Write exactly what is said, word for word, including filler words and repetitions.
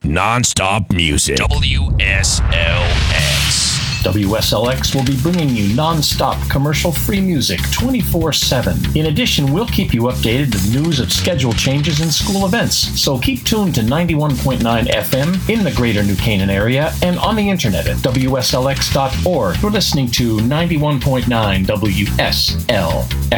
Non-stop music. W S L X. W S L X will be bringing you non-stop commercial-free music twenty-four seven. In addition, we'll keep you updated with news of schedule changes and school events. So keep tuned to ninety-one point nine F M in the greater New Canaan area and on the internet at W S L X dot org. You're listening to ninety-one point nine W S L X.